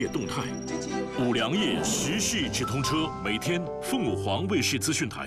动态，五粮液时事直通车，每天凤凰卫视资讯台。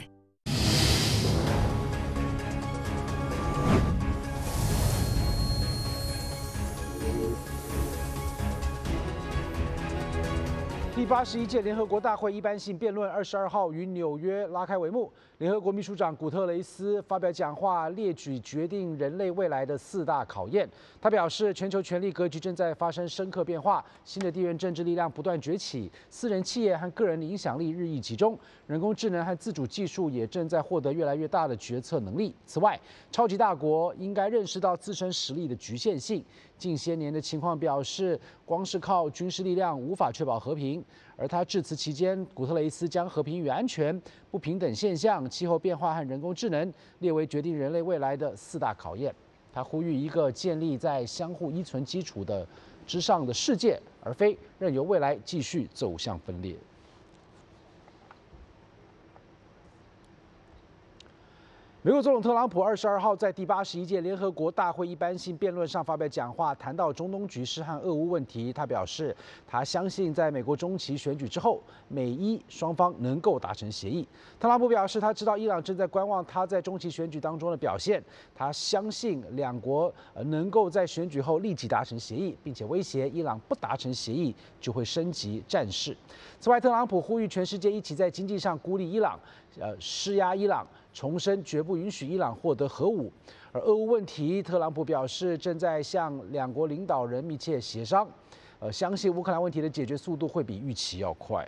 第81届联合国大会一般性辩论22号于纽约拉开帷幕。联合国秘书长古特雷斯发表讲话，列举决定人类未来的4大考验。他表示，全球权力格局正在发生深刻变化，新的地缘政治力量不断崛起，私人企业和个人的影响力日益集中，人工智能和自主技术也正在获得越来越大的决策能力。此外，超级大国应该认识到自身实力的局限性。近些年的情况表示，光是靠军事力量无法确保和平。而他致辞期间，古特雷斯将和平与安全、不平等现象、气候变化和人工智能列为决定人类未来的4大考验。他呼吁一个建立在相互依存基础之上的世界，而非任由未来继续走向分裂。美国总统特朗普22号在第81届联合国大会一般性辩论上发表讲话，谈到中东局势和俄乌问题。他表示，他相信在美国中期选举之后，美伊双方能够达成协议。特朗普表示，他知道伊朗正在观望他在中期选举当中的表现，他相信两国能够在选举后立即达成协议，并且威胁伊朗不达成协议就会升级战事。此外，特朗普呼吁全世界一起在经济上孤立伊朗，施压伊朗。重申绝不允许伊朗获得核武。而俄乌问题，特朗普表示正在向两国领导人密切协商，相信乌克兰问题的解决速度会比预期要快。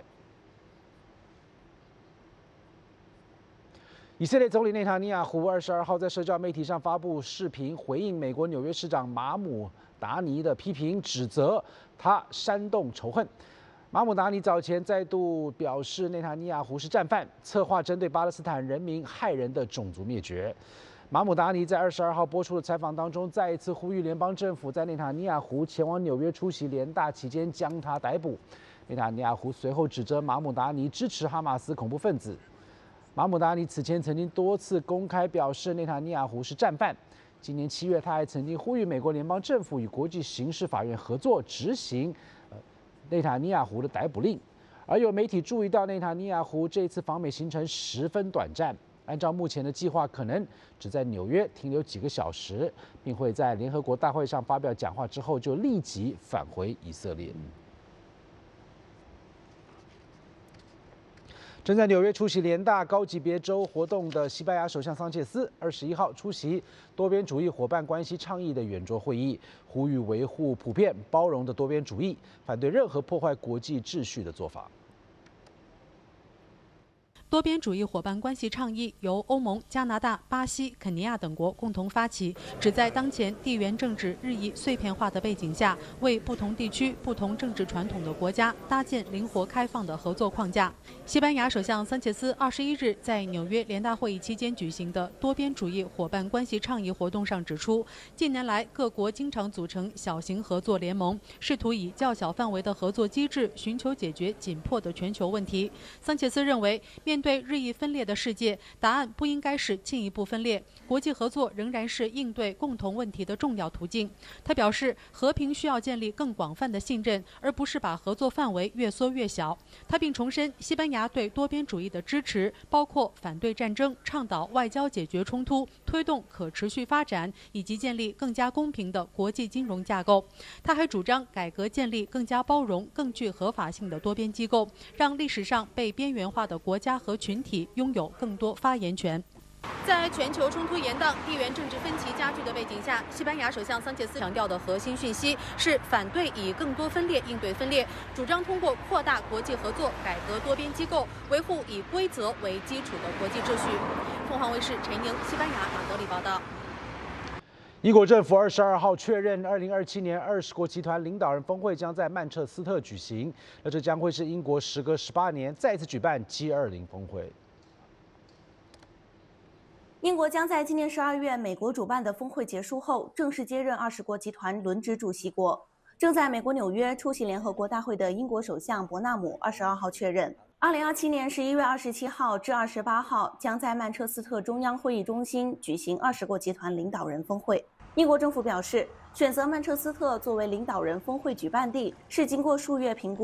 以色列总理内塔尼亚胡22号在社交媒体上发布视频，回应美国纽约市长马姆达尼的批评，指责他煽动仇恨。马姆达尼早前再度表示，内塔尼亚胡是战犯，策划针对巴勒斯坦人民害人的种族灭绝。马姆达尼在22号播出的采访当中，再一次呼吁联邦政府在内塔尼亚胡前往纽约出席联大期间将他逮捕。内塔尼亚胡随后指责马姆达尼支持哈马斯恐怖分子。马姆达尼此前曾经多次公开表示内塔尼亚胡是战犯。今年7月，他还曾经呼吁美国联邦政府与国际刑事法院合作执行内塔尼亚胡的逮捕令，而有媒体注意到内塔尼亚胡这次访美行程十分短暂，按照目前的计划，可能只在纽约停留几个小时，并会在联合国大会上发表讲话之后就立即返回以色列。正在纽约出席联大高级别周活动的西班牙首相桑切斯，21号出席多边主义伙伴关系倡议的圆桌会议，呼吁维护普遍包容的多边主义，反对任何破坏国际秩序的做法。 多边主义伙伴关系倡议由欧盟、加拿大、巴西、肯尼亚等国共同发起，旨在当前地缘政治日益碎片化的背景下，为不同地区、不同政治传统的国家搭建灵活开放的合作框架。西班牙首相桑切斯21日在纽约联大会议期间举行的多边主义伙伴关系倡议活动上指出，近年来各国经常组成小型合作联盟，试图以较小范围的合作机制寻求解决紧迫的全球问题。桑切斯认为，面对日益分裂的世界，答案不应该是进一步分裂，国际合作仍然是应对共同问题的重要途径。他表示，和平需要建立更广泛的信任，而不是把合作范围越缩越小。他并重申西班牙对多边主义的支持，包括反对战争、倡导外交解决冲突、推动可持续发展，以及建立更加公平的国际金融架构。他还主张改革建立更加包容、更具合法性的多边机构，让历史上被边缘化的国家和群体拥有更多发言权。在全球冲突延宕、地缘政治分歧加剧的背景下，西班牙首相桑切斯强调的核心讯息是反对以更多分裂应对分裂，主张通过扩大国际合作、改革多边机构，维护以规则为基础的国际秩序。凤凰卫视陈莹，西班牙马德里报道。 英国政府22号确认，2027年20国集团领导人峰会将在曼彻斯特举行，那这将会是英国时隔18年再次举办 G20 峰会。 英国将在今年12月美国主办的峰会结束后，正式接任20国集团轮值主席国。正在美国纽约出席联合国大会的英国首相伯纳姆22号确认，2027年11月27号至28号将在曼彻斯特中央会议中心举行20国集团领导人峰会。英国政府表示，选择曼彻斯特作为领导人峰会举办地是经过数月评估。